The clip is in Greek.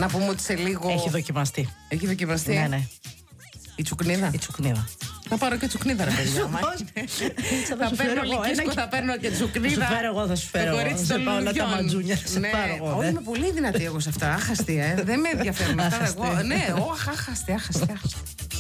Να πούμε ότι σε λίγο. Έχει δοκιμαστεί. Έχει δοκιμαστεί. Ναι, ναι. Η τσουκνίδα. Η τσουκνίδα. Θα πάρω και τσουκνίδα, ρε παιδιά. Θα παίρνω λυκίσκο, θα παίρνω και τσουκνίδα. Θα σου φέρω εγώ, θα σου φέρω. Θα σε πάω όλα τα μαντζούνια. Θα σε πάρω εγώ. Όχι, είμαι πολύ δυνατή εγώ σε αυτά. Άχαστη, δεν με ενδιαφέρουν αυτά. Ναι, άχαστη.